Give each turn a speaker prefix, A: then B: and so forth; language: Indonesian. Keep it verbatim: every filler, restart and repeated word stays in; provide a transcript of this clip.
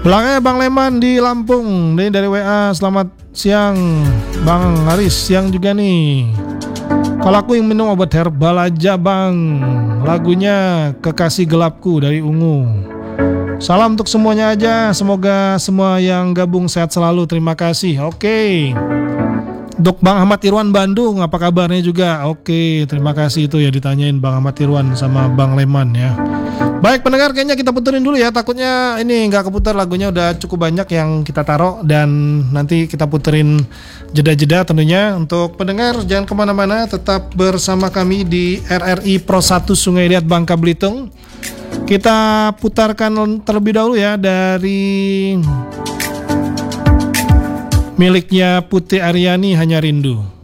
A: Belakangnya Bang Leman di Lampung. Ini dari W A. Selamat siang Bang Haris. Siang juga nih. Kalau aku yang minum obat herbal aja Bang. Lagunya Kekasih Gelapku dari Ungu. Salam untuk semuanya aja. Semoga semua yang gabung sehat selalu. Terima kasih. Oke. Untuk Bang Ahmad Irwan Bandung, apa kabarnya juga? Oke, terima kasih itu ya ditanyain Bang Ahmad Irwan sama Bang Leman ya. Baik pendengar, kayaknya kita puterin dulu ya. Takutnya ini nggak keputar, lagunya udah cukup banyak yang kita taruh. Dan nanti kita puterin jeda-jeda tentunya. Untuk pendengar jangan kemana-mana, tetap bersama kami di R R I Pro satu Sungai Liat Bangka Belitung. Kita putarkan terlebih dahulu ya dari miliknya Putih Aryani, Hanya Rindu.